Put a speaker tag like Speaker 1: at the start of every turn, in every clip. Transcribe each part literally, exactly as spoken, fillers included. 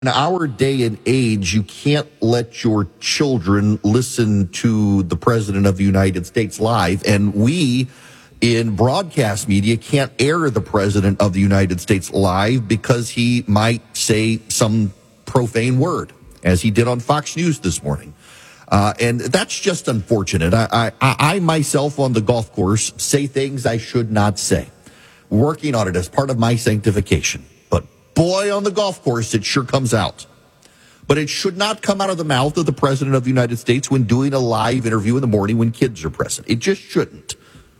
Speaker 1: In our day and age, you can't let your children listen to the President of the United States live. And we in broadcast media can't air the President of the United States live because he might say some profane word, as he did on Fox News this morning. Uh, and that's just unfortunate. I, I, I myself on the golf course say things I should not say, working on it as part of my sanctification. But boy, on the golf course, it sure comes out. But it should not come out of the mouth of the President of the United States when doing a live interview in the morning when kids are present. It just shouldn't.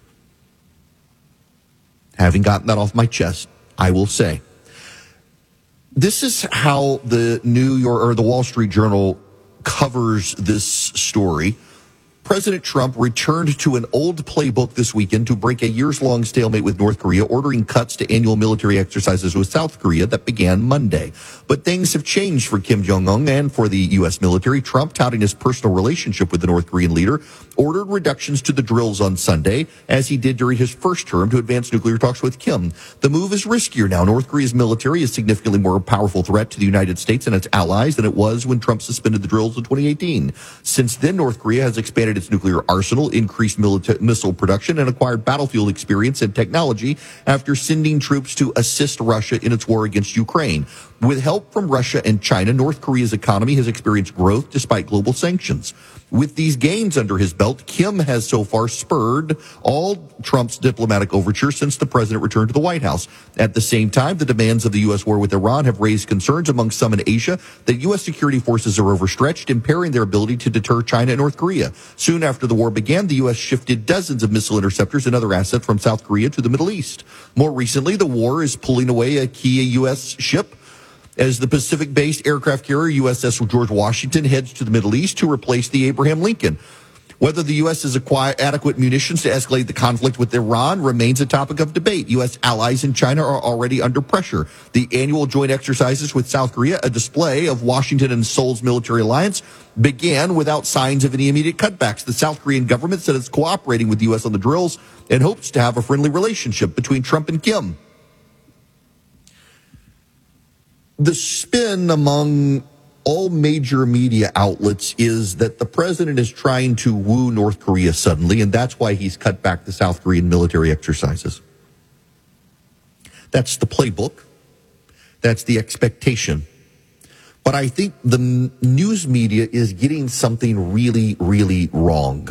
Speaker 1: Having gotten that off my chest, I will say, this is how the New York or the Wall Street Journal covers this story. President Trump returned to an old playbook this weekend to break a years-long stalemate with North Korea, ordering cuts to annual military exercises with South Korea that began Monday. But things have changed for Kim Jong-un and for the U S military. Trump, touting his personal relationship with the North Korean leader, ordered reductions to the drills on Sunday, as he did during his first term, to advance nuclear talks with Kim. The move is riskier now. North Korea's military is significantly more powerful threat to the United States and its allies than it was when Trump suspended the drills in twenty eighteen. Since then, North Korea has expanded its nuclear arsenal, increased milita- missile production, and acquired battlefield experience and technology after sending troops to assist Russia in its war against Ukraine. With help from Russia and China, North Korea's economy has experienced growth despite global sanctions. With these gains under his belt, Kim has so far spurred all Trump's diplomatic overtures since the president returned to the White House. At the same time, the demands of the U S war with Iran have raised concerns among some in Asia that U S security forces are overstretched, impairing their ability to deter China and North Korea. Soon after the war began, the U S shifted dozens of missile interceptors and other assets from South Korea to the Middle East. More recently, the war is pulling away a key U S ship as the Pacific-based aircraft carrier U S S George Washington heads to the Middle East to replace the Abraham Lincoln. Whether the U S has acquired adequate munitions to escalate the conflict with Iran remains a topic of debate. U S allies in China are already under pressure. The annual joint exercises with South Korea, a display of Washington and Seoul's military alliance, began without signs of any immediate cutbacks. The South Korean government said it's cooperating with the U S on the drills and hopes to have a friendly relationship between Trump and Kim. The spin among all major media outlets is that the president is trying to woo North Korea suddenly, and that's why he's cut back the South Korean military exercises. That's the playbook. That's the expectation. But I think the news media is getting something really, really wrong.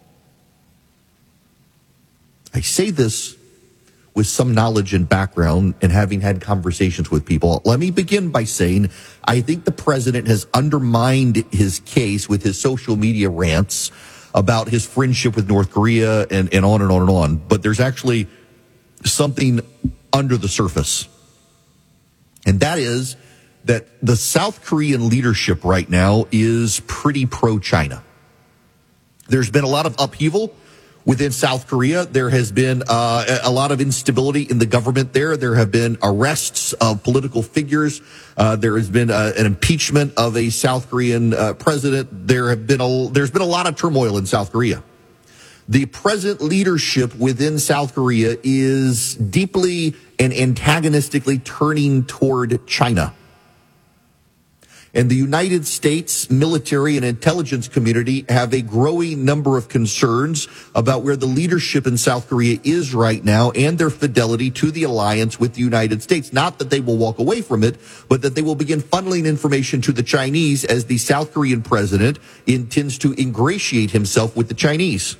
Speaker 1: I say this with some knowledge and background and having had conversations with people. Let me begin by saying I think the president has undermined his case with his social media rants about his friendship with North Korea and, and on and on and on. But there's actually something under the surface. And that is that the South Korean leadership right now is pretty pro-China. There's been a lot of upheaval within South Korea. There has been uh, a lot of instability in the government there. There have been arrests of political figures. Uh, there has been uh, an impeachment of a South Korean uh, president. There have been a, there's been a lot of turmoil in South Korea. The present leadership within South Korea is deeply and antagonistically turning toward China. And the United States military and intelligence community have a growing number of concerns about where the leadership in South Korea is right now and their fidelity to the alliance with the United States. Not that they will walk away from it, but that they will begin funneling information to the Chinese as the South Korean president intends to ingratiate himself with the Chinese.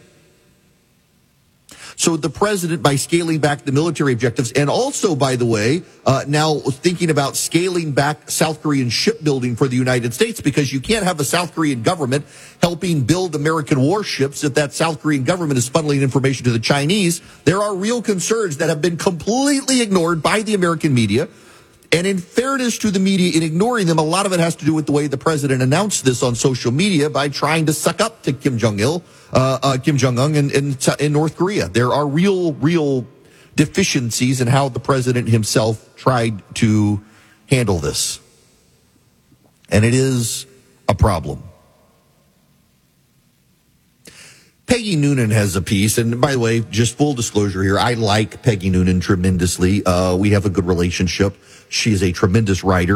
Speaker 1: So the president, by scaling back the military objectives, and also, by the way, uh, now thinking about scaling back South Korean shipbuilding for the United States, because you can't have a South Korean government helping build American warships if that South Korean government is funneling information to the Chinese. There are real concerns that have been completely ignored by the American media. And in fairness to the media, in ignoring them, a lot of it has to do with the way the president announced this on social media by trying to suck up to Kim Jong-il, uh, uh, Kim Jong-un in, in, in North Korea. There are real, real deficiencies in how the president himself tried to handle this. And it is a problem. Peggy Noonan has a piece, and by the way, just full disclosure here, I like Peggy Noonan tremendously. Uh, we have a good relationship. She is a tremendous writer.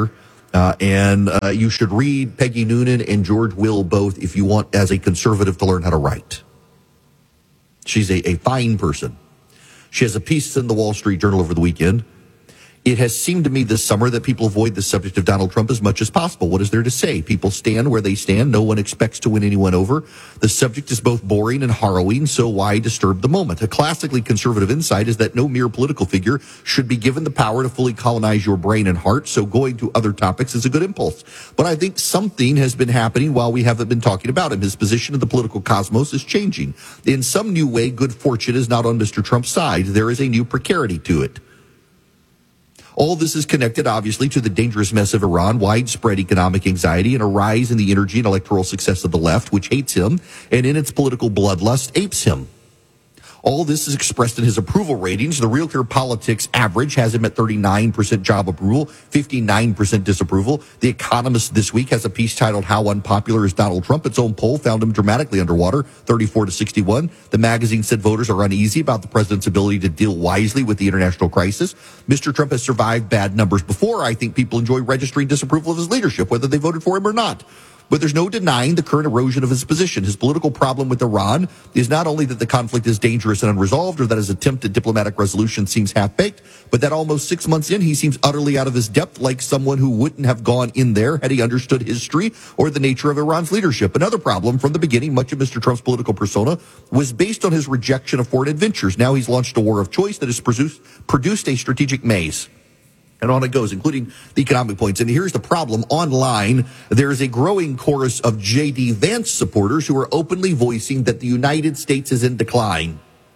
Speaker 1: Uh, and uh, you should read Peggy Noonan and George Will both if you want, as a conservative, to learn how to write. She's a, a fine person. She has a piece in the Wall Street Journal over the weekend. It has seemed to me this summer that people avoid the subject of Donald Trump as much as possible. What is there to say? People stand where they stand. No one expects to win anyone over. The subject is both boring and harrowing, so why disturb the moment? A classically conservative insight is that no mere political figure should be given the power to fully colonize your brain and heart, so going to other topics is a good impulse. But I think something has been happening while we haven't been talking about him. His position in the political cosmos is changing. In some new way, good fortune is not on Mister Trump's side. There is a new precarity to it. All this is connected, obviously, to the dangerous mess of Iran, widespread economic anxiety, and a rise in the energy and electoral success of the left, which hates him, and in its political bloodlust, apes him. All this is expressed in his approval ratings. The Real Clear Politics average has him at thirty-nine percent job approval, fifty-nine percent disapproval. The Economist this week has a piece titled How Unpopular is Donald Trump? Its own poll found him dramatically underwater, thirty-four to sixty-one. The magazine said voters are uneasy about the president's ability to deal wisely with the international crisis. Mister Trump has survived bad numbers before. I think people enjoy registering disapproval of his leadership, whether they voted for him or not. But there's no denying the current erosion of his position. His political problem with Iran is not only that the conflict is dangerous and unresolved, or that his attempt at diplomatic resolution seems half-baked, but that almost six months in, he seems utterly out of his depth, like someone who wouldn't have gone in there had he understood history or the nature of Iran's leadership. Another problem, from the beginning, much of Mister Trump's political persona was based on his rejection of foreign adventures. Now he's launched a war of choice that has produced, produced a strategic maze. And on it goes, including the economic points. And here's the problem. Online, there is a growing chorus of J D. Vance supporters who are openly voicing that the United States is in decline.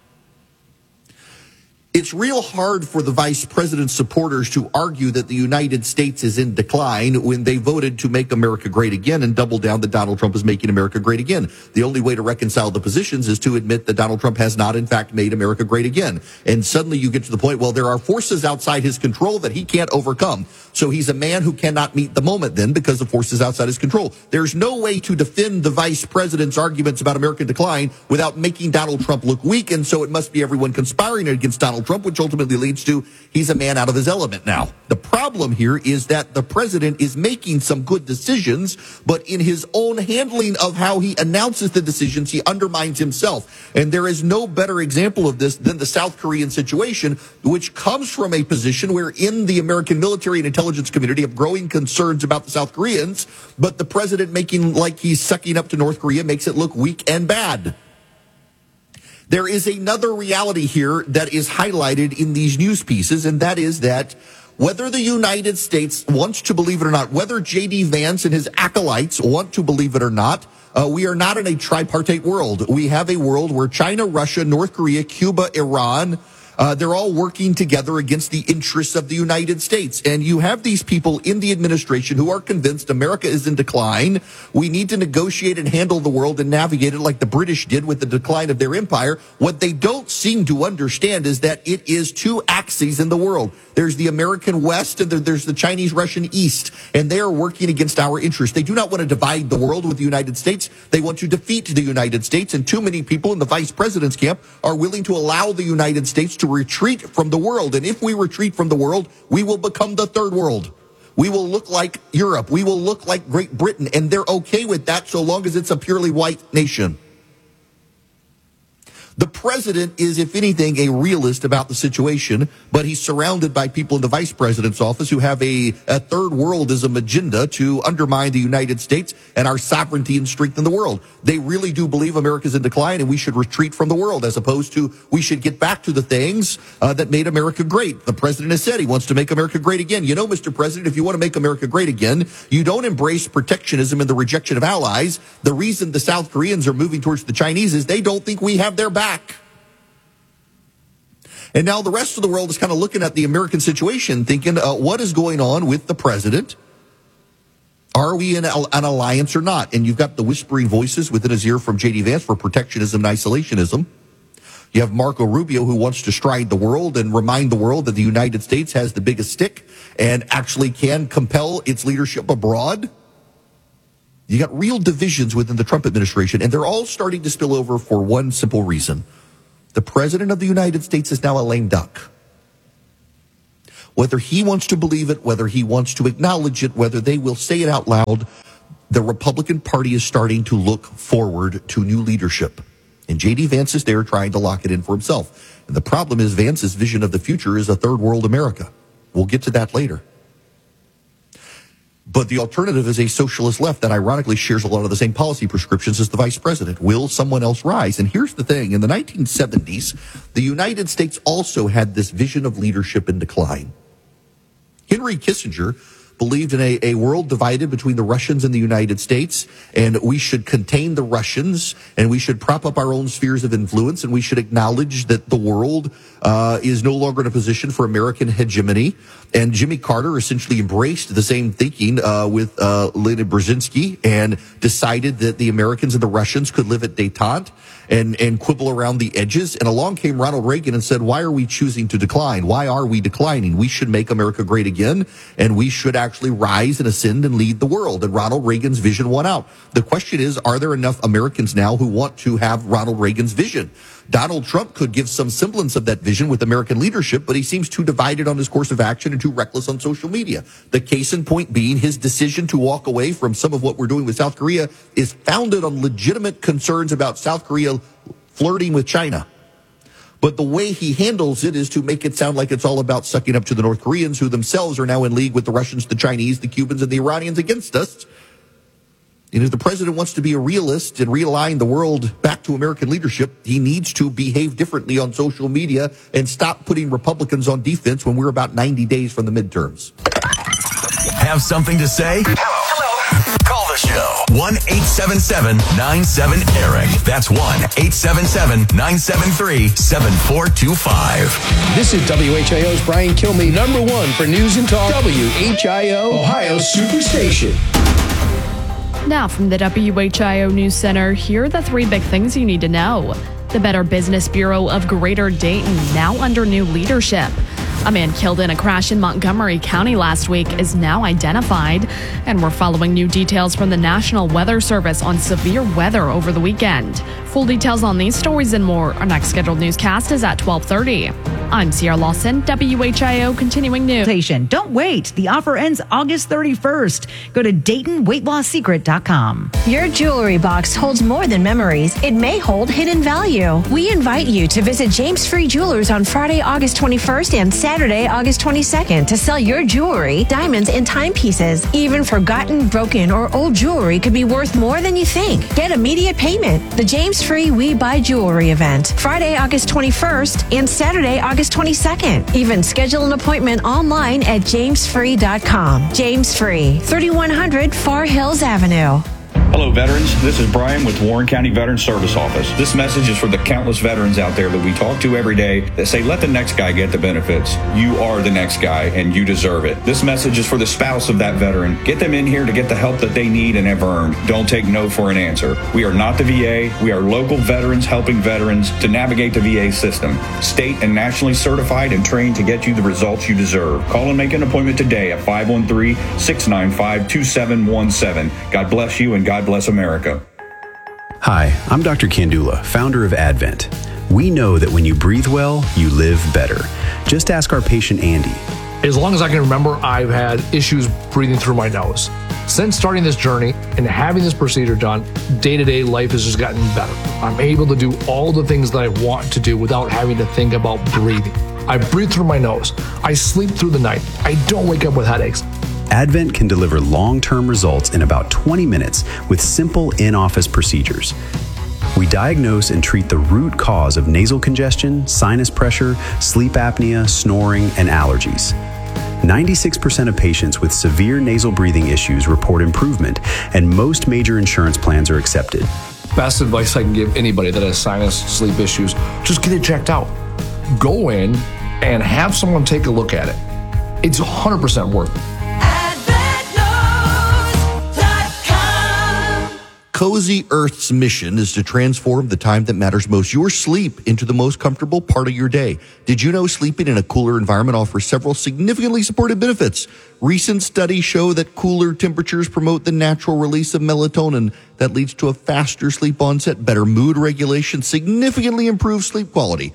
Speaker 1: It's real hard for the vice president's supporters to argue that the United States is in decline when they voted to make America great again and double down that Donald Trump is making America great again. The only way to reconcile the positions is to admit that Donald Trump has not, in fact, made America great again. And suddenly you get to the point, well, there are forces outside his control that he can't overcome. So he's a man who cannot meet the moment then because of forces outside his control. There's no way to defend the vice president's arguments about American decline without making Donald Trump look weak. And so it must be everyone conspiring against Donald Trump, which ultimately leads to he's a man out of his element now. The problem here is that the president is making some good decisions, but in his own handling of how he announces the decisions, he undermines himself. And there is no better example of this than the South Korean situation, which comes from a position where in the American military and intelligence community have growing concerns about the South Koreans, but the president making like he's sucking up to North Korea makes it look weak and bad. There is another reality here that is highlighted in these news pieces, and that is that whether the United States wants to believe it or not, whether J D. Vance and his acolytes want to believe it or not, uh, we are not in a tripartite world. We have a world where China, Russia, North Korea, Cuba, Iran, Uh, they're all working together against the interests of the United States. And you have these people in the administration who are convinced America is in decline. We need to negotiate and handle the world and navigate it like the British did with the decline of their empire. What they don't seem to understand is that it is two axes in the world. There's the American West and there's the Chinese Russian East. And they are working against our interests. They do not want to divide the world with the United States. They want to defeat the United States. And too many people in the vice president's camp are willing to allow the United States to retreat from the world. And if we retreat from the world, we will become the third world. We will look like Europe. We will look like Great Britain. And they're okay with that so long as it's a purely white nation. The president is, if anything, a realist about the situation, but he's surrounded by people in the vice president's office who have a, a third worldism agenda to undermine the United States and our sovereignty and strength in the world. They really do believe America's in decline and we should retreat from the world, as opposed to we should get back to the things uh, that made America great. The president has said he wants to make America great again. You know, Mister President, if you want to make America great again, you don't embrace protectionism and the rejection of allies. The reason the South Koreans are moving towards the Chinese is they don't think we have their back. And now the rest of the world is kind of looking at the American situation, thinking, uh, what is going on with the president? Are we in an alliance or not? And you've got the whispering voices within his ear from J D. Vance for protectionism and isolationism. You have Marco Rubio, who wants to stride the world and remind the world that the United States has the biggest stick and actually can compel its leadership abroad. You got real divisions within the Trump administration, and they're all starting to spill over for one simple reason. The president of the United States is now a lame duck. Whether he wants to believe it, whether he wants to acknowledge it, whether they will say it out loud, the Republican Party is starting to look forward to new leadership. And J D. Vance is there trying to lock it in for himself. And the problem is Vance's vision of the future is a third world America. We'll get to that later. But the alternative is a socialist left that ironically shares a lot of the same policy prescriptions as the vice president. Will someone else rise? And here's the thing. In the nineteen seventies, the United States also had this vision of leadership in decline. Henry Kissinger believed in a, a world divided between the Russians and the United States, and we should contain the Russians, and we should prop up our own spheres of influence, and we should acknowledge that the world uh, is no longer in a position for American hegemony. And Jimmy Carter essentially embraced the same thinking uh, with uh, Leonid Brzezinski and decided that the Americans and the Russians could live at détente and, and quibble around the edges. And along came Ronald Reagan and said, why are we choosing to decline? Why are we declining? We should make America great again, and we should actually rise and ascend and lead the world. And Ronald Reagan's vision won out. The question is, are there enough Americans now who want to have Ronald Reagan's vision? Donald Trump could give some semblance of that vision with American leadership, but he seems too divided on his course of action and too reckless on social media. The case in point being his decision to walk away from some of what we're doing with South Korea is founded on legitimate concerns about South Korea flirting with China. But the way he handles it is to make it sound like it's all about sucking up to the North Koreans, who themselves are now in league with the Russians, the Chinese, the Cubans, and the Iranians against us. And if the president wants to be a realist and realign the world back to American leadership, he needs to behave differently on social media and stop putting Republicans on defense when we're about ninety days from the midterms.
Speaker 2: Have something to say? Hello. Call the show. one eight seven seven nine seven Eric. That's one eight seven seven nine seven three seven four two five.
Speaker 3: This is W H I O's Brian Kilmeade, number one for news and talk. W H I O, Ohio Superstation.
Speaker 4: Now from the W H I O News Center, here are the three big things you need to know. The Better Business Bureau of Greater Dayton now under new leadership. A man killed in a crash in Montgomery County last week is now identified. And we're following new details from the National Weather Service on severe weather over the weekend. Full details on these stories and more. Our next scheduled newscast is at twelve thirty. I'm Sierra Lawson, W H I O Continuing News.
Speaker 5: Don't wait. The offer ends August thirty-first. Go to Dayton Weight Loss Secret dot com.
Speaker 6: Your jewelry box holds more than memories. It may hold hidden value. We invite you to visit James Free Jewelers on Friday, August twenty-first and Saturday, August twenty-second to sell your jewelry, diamonds, and timepieces. Even forgotten, broken, or old jewelry could be worth more than you think. Get immediate payment. The James Free We Buy Jewelry event, Friday, August twenty-first and Saturday, August twenty-second. Even schedule an appointment online at james free dot com. James Free, thirty-one hundred Far Hills Avenue.
Speaker 7: Hello, veterans. This is Brian with Warren County Veterans Service Office. This message is for the countless veterans out there that we talk to every day that say, let the next guy get the benefits. You are the next guy, and you deserve it. This message is for the spouse of that veteran. Get them in here to get the help that they need and have earned. Don't take no for an answer. We are not the V A. We are local veterans helping veterans to navigate the V A system. State and nationally certified and trained to get you the results you deserve. Call and make an appointment today at five one three, six nine five, two seven one seven. God bless you and God bless America.
Speaker 8: Hi, I'm Doctor Kandula, founder of Advent. We know that when you breathe well, you live better. Just ask our patient Andy.
Speaker 9: As long as I can remember, I've had issues breathing through my nose. Since starting this journey and having this procedure done, day-to-day life has just gotten better. I'm able to do all the things that I want to do without having to think about breathing. I breathe through my nose. I sleep through the night. I don't wake up with headaches.
Speaker 8: Advent can deliver long-term results in about twenty minutes with simple in-office procedures. We diagnose and treat the root cause of nasal congestion, sinus pressure, sleep apnea, snoring, and allergies. ninety-six percent of patients with severe nasal breathing issues report improvement, and most major insurance plans are accepted.
Speaker 9: Best advice I can give anybody that has sinus, sleep issues, just get it checked out. Go in and have someone take a look at it. It's one hundred percent worth it.
Speaker 1: Cozy Earth's mission is to transform the time that matters most, your sleep, into the most comfortable part of your day. Did you know sleeping in a cooler environment offers several significantly supported benefits? Recent studies show that cooler temperatures promote the natural release of melatonin that leads to a faster sleep onset, better mood regulation, significantly improved sleep quality.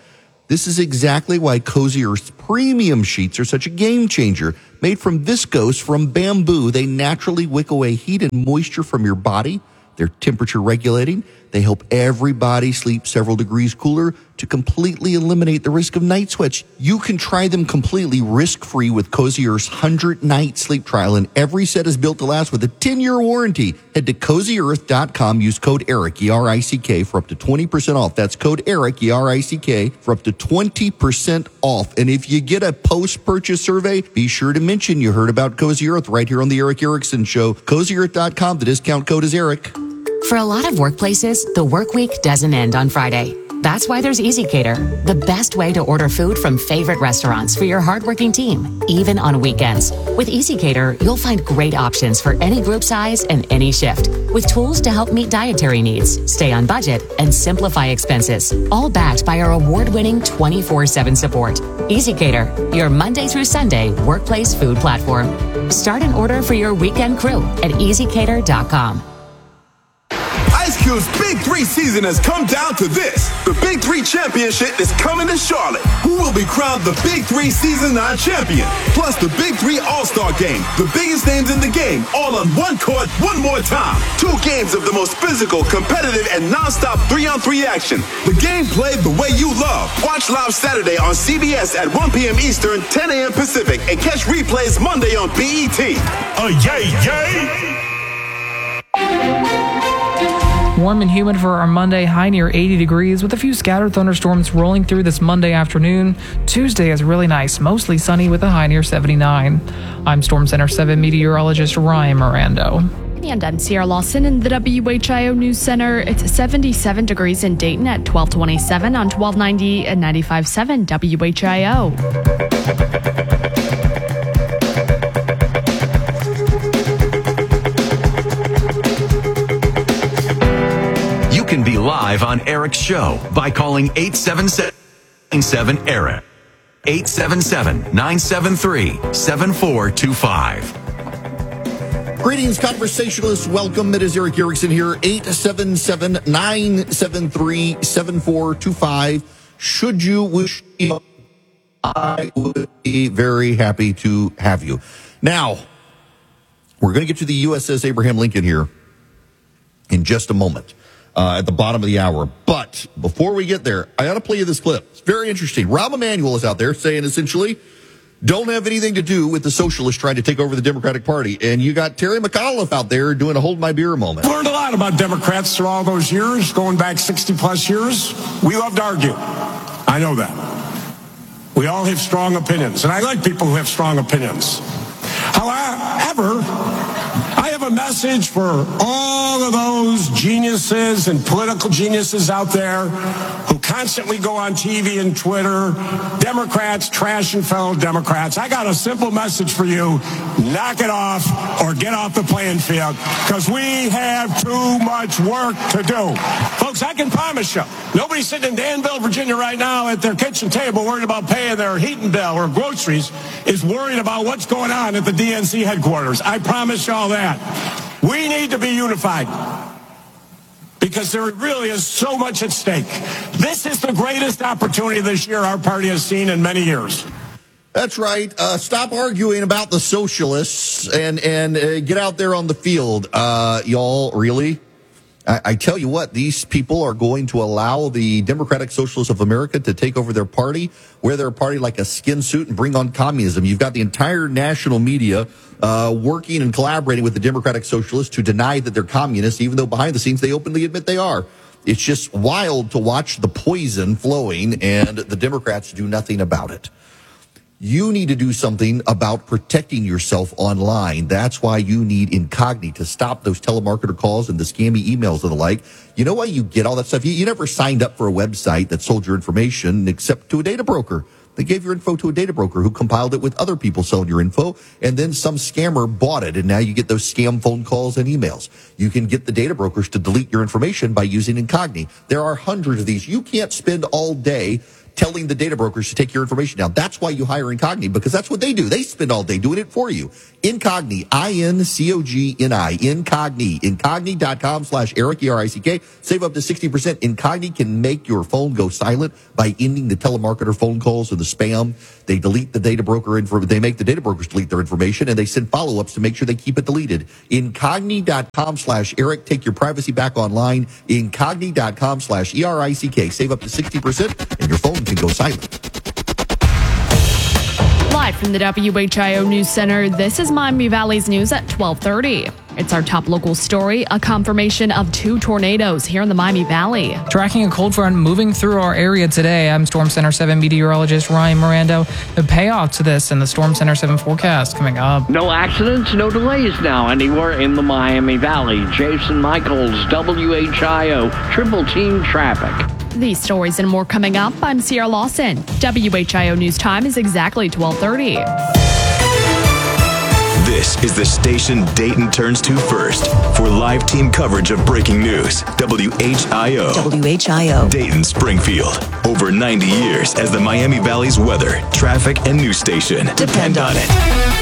Speaker 1: This is exactly why Cozy Earth's premium sheets are such a game changer. Made from viscose from bamboo, they naturally wick away heat and moisture from your body. They're temperature regulating. They help everybody sleep several degrees cooler to completely eliminate the risk of night sweats. You can try them completely risk-free with Cozy Earth's one hundred night sleep trial, and every set is built to last with a ten-year warranty. Head to cozy earth dot com, use code ERIC, E R I C K, for up to twenty percent off. That's code ERIC, E R I C K, for up to twenty percent off. And if you get a post-purchase survey, be sure to mention you heard about Cozy Earth right here on the Eric Erickson Show. cozy earth dot com, the discount code is ERIC.
Speaker 10: For a lot of workplaces, the work week doesn't end on Friday. That's why there's EasyCater, the best way to order food from favorite restaurants for your hardworking team, even on weekends. With EasyCater, you'll find great options for any group size and any shift, with tools to help meet dietary needs, stay on budget, and simplify expenses, all backed by our award-winning twenty-four seven support. EasyCater, your Monday through Sunday workplace food platform. Start an order for your weekend crew at easy cater dot com.
Speaker 11: Ice Cube's Big Three season has come down to this. The Big Three Championship is coming to Charlotte. Who will be crowned the Big Three Season nine champion? Plus the Big Three All-Star Game. The biggest names in the game, all on one court, one more time. Two games of the most physical, competitive, and non-stop three-on-three action. The game played the way you love. Watch live Saturday on C B S at one p.m. Eastern, ten a.m. Pacific, and catch replays Monday on B E T. Uh, yay, yay!
Speaker 12: Warm and humid for our Monday, high near eighty degrees with a few scattered thunderstorms rolling through this Monday afternoon. Tuesday is really nice, mostly sunny with a high near seventy-nine. I'm Storm Center seven meteorologist Ryan Mirando.
Speaker 4: And I'm Sierra Lawson in the W H I O News Center. It's seventy-seven degrees in Dayton at twelve twenty-seven on twelve ninety and ninety-five point seven W H I O.
Speaker 2: Can be live on Eric's show by calling eight seven seven, nine seven, ERIC. eight seven seven, nine seven three, seven four two five.
Speaker 1: Greetings, conversationalists. Welcome. It is Eric Erickson here. eight seven seven, nine seven three, seven four two five. Should you wish, I would be very happy to have you. Now, we're going to get to the U S S Abraham Lincoln here in just a moment. Uh, at the bottom of the hour. But before we get there, I got to play you this clip. It's very interesting. Rahm Emanuel is out there saying essentially, don't have anything to do with the socialists trying to take over the Democratic Party. And you got Terry McAuliffe out there doing a hold my beer moment.
Speaker 13: I've learned a lot about Democrats through all those years, going back sixty plus years. We love to argue. I know that. We all have strong opinions, and I like people who have strong opinions. However, I have a message for all of those geniuses and political geniuses out there who constantly go on T V and Twitter, Democrats trashing fellow Democrats. I got a simple message for you. Knock it off or get off the playing field, because we have too much work to do. Folks, I can promise you, nobody's sitting in Danville, Virginia right now at their kitchen table worried about paying their heating bill or groceries is worried about what's going on at the D N C headquarters. I promise you all that. We need to be unified, because there really is so much at stake. This is the greatest opportunity this year our party has seen in many years.
Speaker 1: That's right. Uh, stop arguing about the socialists and, and uh, get out there on the field. Uh, y'all, really? I, I tell you what, these people are going to allow the Democratic Socialists of America to take over their party, wear their party like a skin suit, and bring on communism. You've got the entire national media uh, working and collaborating with the Democratic Socialists to deny that they're communists, even though behind the scenes they openly admit they are. It's just wild to watch the poison flowing, and the Democrats do nothing about it. You need to do something about protecting yourself online. That's why you need Incogni to stop those telemarketer calls and the scammy emails and the like. You know why you get all that stuff? You, you never signed up for a website that sold your information except to a data broker. They gave your info to a data broker who compiled it with other people selling your info, and then some scammer bought it, and now you get those scam phone calls and emails. You can get the data brokers to delete your information by using Incogni. There are hundreds of these. You can't spend all day telling the data brokers to take your information down. That's why you hire Incogni, because that's what they do. They spend all day doing it for you. Incogni, I N C O G N I, Incogni, Incogni.com slash Eric, E R I C K. Save up to sixty percent. Incogni can make your phone go silent by ending the telemarketer phone calls or the spam. They delete the data broker info. They make the data brokers delete their information, and they send follow-ups to make sure they keep it deleted. Incogni.com slash Eric. Take your privacy back online. Incogni.com slash E R I C K. Save up to sixty percent, and your phone can go silent.
Speaker 4: Live from the W H I O News Center, this is Miami Valley's news at twelve thirty. It's our top local story, a confirmation of two tornadoes here in the Miami Valley.
Speaker 12: Tracking a cold front moving through our area today, I'm Storm Center seven meteorologist Ryan Mirando. The payoff to this in the Storm Center seven forecast coming up.
Speaker 14: No accidents, no delays now anywhere in the Miami Valley. Jason Michaels, W H I O, Triple Team Traffic.
Speaker 4: These stories and more coming up. I'm Sierra Lawson. W H I O News Time is exactly twelve thirty.
Speaker 2: This is the station Dayton turns to first for live team coverage of breaking news. W H I O.
Speaker 15: W H I O.
Speaker 2: Dayton Springfield. Over ninety years as the Miami Valley's weather, traffic, and news station. Depend on it.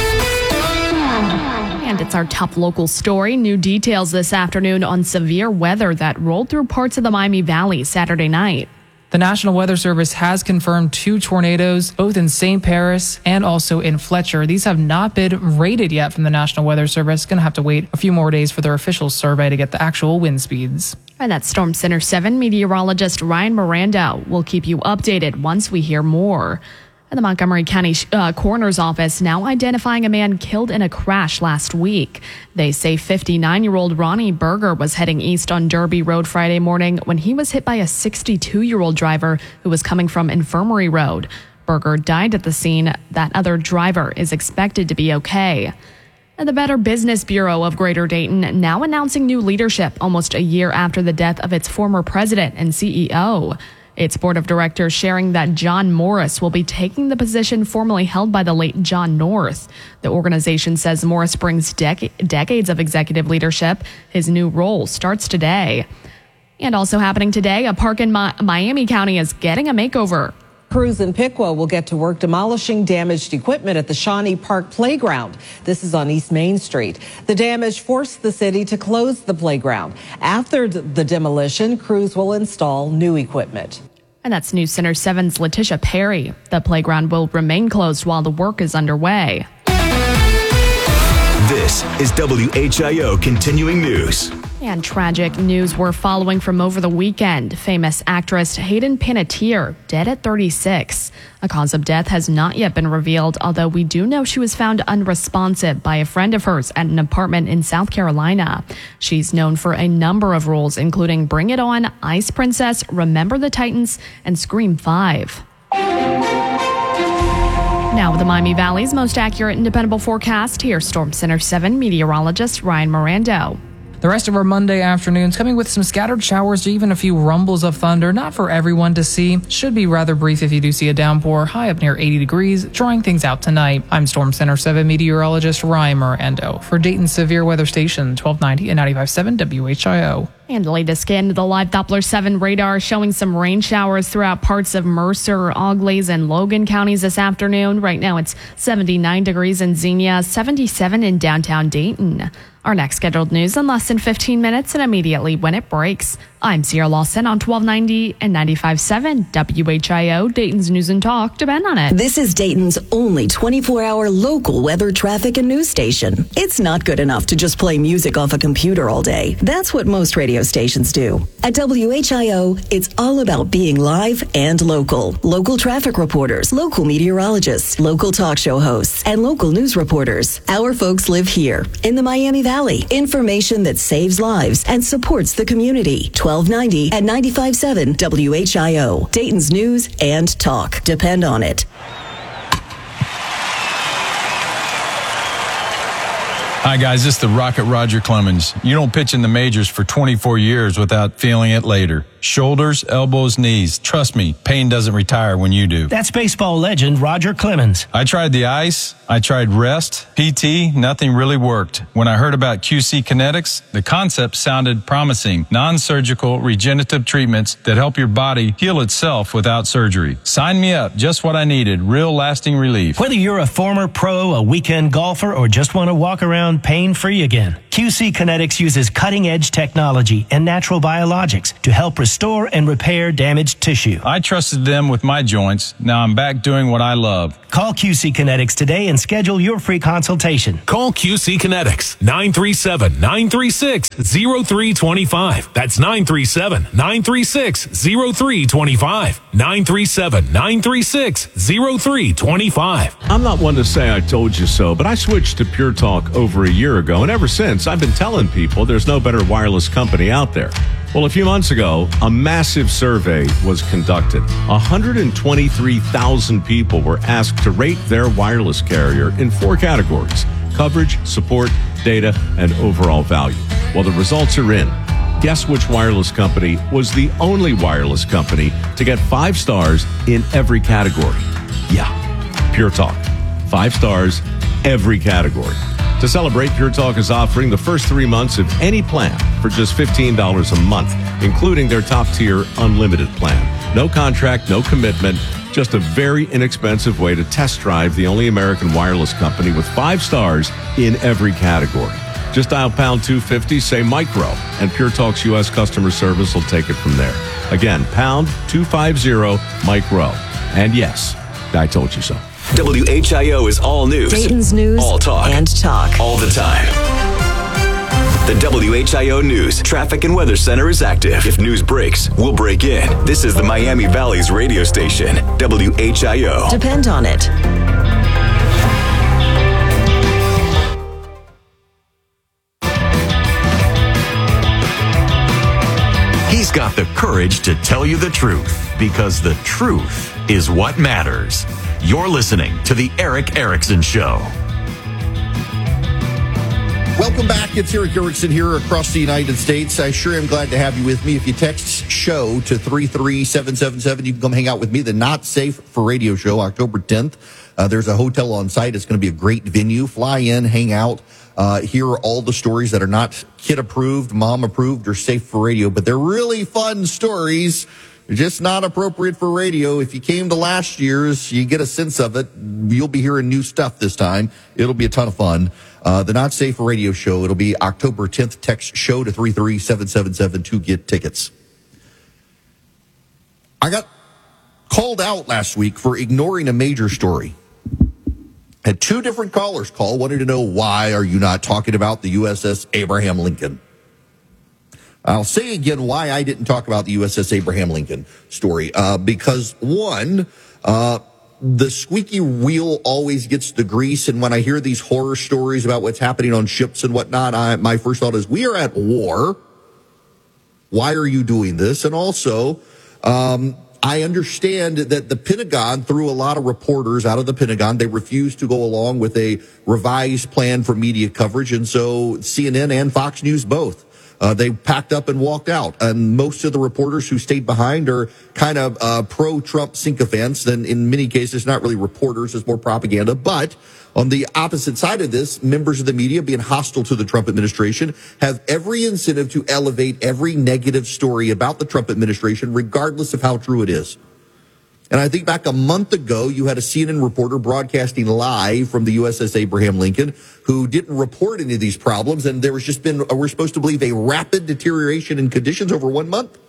Speaker 4: And it's our top local story. New details this afternoon on severe weather that rolled through parts of the Miami Valley Saturday night.
Speaker 12: The National Weather Service has confirmed two tornadoes, both in Saint Paris and also in Fletcher. These have not been rated yet from the National Weather Service. Going to have to wait a few more days for their official survey to get the actual wind speeds.
Speaker 4: And that's Storm Center seven meteorologist Ryan Miranda. We'll keep you updated once we hear more. And the Montgomery County uh, Coroner's Office now identifying a man killed in a crash last week. They say fifty-nine-year-old Ronnie Berger was heading east on Derby Road Friday morning when he was hit by a sixty-two-year-old driver who was coming from Infirmary Road. Berger died at the scene. That other driver is expected to be okay. And the Better Business Bureau of Greater Dayton now announcing new leadership almost a year after the death of its former president and C E O. Its board of directors sharing that John Morris will be taking the position formerly held by the late John North. The organization says Morris brings dec- decades of executive leadership. His new role starts today. And also happening today, a park in Mi- Miami County is getting a makeover.
Speaker 16: Crews in Piqua will get to work demolishing damaged equipment at the Shawnee Park Playground. This is on East Main Street. The damage forced the city to close the playground. After the demolition, crews will install new equipment.
Speaker 4: And that's News Center seven's Letitia Perry. The playground will remain closed while the work is underway.
Speaker 2: This is W H I O Continuing News.
Speaker 4: And tragic news we're following from over the weekend. Famous actress Hayden Panettiere, dead at thirty-six. A cause of death has not yet been revealed, although we do know she was found unresponsive by a friend of hers at an apartment in South Carolina. She's known for a number of roles, including Bring It On, Ice Princess, Remember the Titans, and Scream five. Now with the Miami Valley's most accurate and dependable forecast, here's Storm Center seven meteorologist Ryan Mirando.
Speaker 12: The rest of our Monday afternoons coming with some scattered showers or even a few rumbles of thunder. Not for everyone to see. Should be rather brief if you do see a downpour. High up near eighty degrees. Drying things out tonight. I'm Storm Center seven meteorologist Ryan Mirando for Dayton Severe Weather Station twelve ninety and ninety-five point seven W H I O.
Speaker 4: And the latest scan to the live Doppler seven radar showing some rain showers throughout parts of Mercer, Auglaize, and Logan counties this afternoon. Right now it's seventy-nine degrees in Xenia, seventy-seven in downtown Dayton. Our next scheduled news in less than fifteen minutes and immediately when it breaks. I'm Sierra Lawson on twelve ninety and ninety-five point seven W H I O, Dayton's News and Talk. Depend on it.
Speaker 15: This is Dayton's only twenty-four hour local weather, traffic, and news station. It's not good enough to just play music off a computer all day. That's what most radio stations do. At W H I O, it's all about being live and local. Local traffic reporters, local meteorologists, local talk show hosts, and local news reporters. Our folks live here in the Miami Valley. Information that saves lives and supports the community. twelve ninety and ninety-five point seven W H I O, Dayton's News and Talk. Depend on it.
Speaker 17: Hi, guys. This is the Rocket Roger Clemens. You don't pitch in the majors for twenty-four years without feeling it later. Shoulders, elbows, knees. Trust me, pain doesn't retire when you do.
Speaker 18: That's baseball legend Roger Clemens.
Speaker 17: I tried the ice. I tried rest, P T, nothing really worked. When I heard about Q C Kinetics, the concept sounded promising. Non-surgical regenerative treatments that help your body heal itself without surgery. Sign me up, just what I needed, real lasting relief.
Speaker 18: Whether you're a former pro, a weekend golfer, or just want to walk around pain-free again, Q C Kinetics uses cutting-edge technology and natural biologics to help restore and repair damaged tissue.
Speaker 17: I trusted them with my joints. Now I'm back doing what I love.
Speaker 18: Call Q C Kinetics today and schedule your free consultation.
Speaker 19: Call Q C Kinetics, nine three seven, nine three six, zero three two five. That's nine three seven, nine three six, zero three two five. nine three seven, nine three six, zero three two five.
Speaker 20: I'm not one to say I told you so, but I switched to Pure Talk over a year ago, and ever since, I've been telling people there's no better wireless company out there. Well, a few months ago, a massive survey was conducted. one hundred twenty-three thousand people were asked to rate their wireless carrier in four categories: coverage, support, data, and overall value. Well, the results are in. Guess which wireless company was the only wireless company to get five stars in every category? Yeah, Pure Talk. Five stars, every category. To celebrate, Pure Talk is offering the first three months of any plan for just fifteen dollars a month, including their top-tier unlimited plan. No contract, no commitment, just a very inexpensive way to test drive the only American wireless company with five stars in every category. Just dial pound two fifty, say micro, and Pure Talk's U S customer service will take it from there. Again, pound two fifty, micro. And yes, I told you so.
Speaker 2: W H I O is all news.
Speaker 15: Dayton's news.
Speaker 2: All talk.
Speaker 15: And talk.
Speaker 2: All the time. The W H I O News Traffic and Weather Center is active. If news breaks, we'll break in. This is the Miami Valley's radio station, W H I O.
Speaker 15: Depend on it.
Speaker 2: He's got the courage to tell you the truth, because the truth is what matters. You're listening to The Erick Erickson Show.
Speaker 1: Welcome back. It's Erick Erickson here across the United States. I sure am glad to have you with me. If you text SHOW to three three seven seven seven, you can come hang out with me. The Not Safe for Radio show, October tenth. Uh, there's a hotel on site. It's going to be a great venue. Fly in, hang out, uh, hear all the stories that are not kid approved, mom approved, or safe for radio. But they're really fun stories. Just not appropriate for radio. If you came to last year's, you get a sense of it. You'll be hearing new stuff this time. It'll be a ton of fun. Uh, the Not Safe for Radio show. It'll be October tenth. Text SHOW to three three seven seven seven to get tickets. I got called out last week for ignoring a major story. Had two different callers call, wanted to know, why are you not talking about the U S S Abraham Lincoln? I'll say again why I didn't talk about the U S S Abraham Lincoln story. Uh, because, one, uh, the squeaky wheel always gets the grease. And when I hear these horror stories about what's happening on ships and whatnot, I, my first thought is, we are at war. Why are you doing this? And also, um, I understand that the Pentagon threw a lot of reporters out of the Pentagon. They refused to go along with a revised plan for media coverage. And so C N N and Fox News both. Uh, they packed up and walked out. And most of the reporters who stayed behind are kind of uh, pro-Trump sycophants. And in many cases, not really reporters, it's more propaganda. But on the opposite side of this, members of the media, being hostile to the Trump administration, have every incentive to elevate every negative story about the Trump administration, regardless of how true it is. And I think back a month ago, you had a C N N reporter broadcasting live from the U S S Abraham Lincoln who didn't report any of these problems. And there was just been, we're supposed to believe, a rapid deterioration in conditions over one month.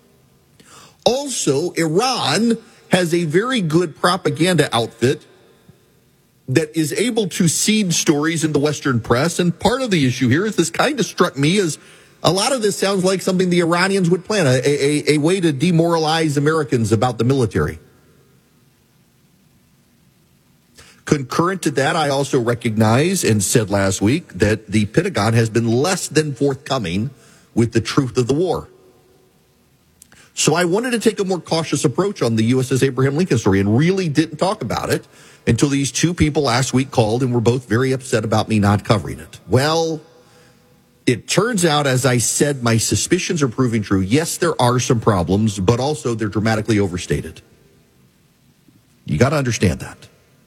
Speaker 1: Also, Iran has a very good propaganda outfit that is able to seed stories in the Western press. And part of the issue here is, this kind of struck me as, a lot of this sounds like something the Iranians would plan, a, a, a way to demoralize Americans about the military. Concurrent to that, I also recognize and said last week that the Pentagon has been less than forthcoming with the truth of the war. So I wanted to take a more cautious approach on the U S S Abraham Lincoln story and really didn't talk about it until these two people last week called and were both very upset about me not covering it. Well, It turns out, as I said, my suspicions are proving true. Yes, there are some problems, but also they're dramatically overstated. You got to understand that.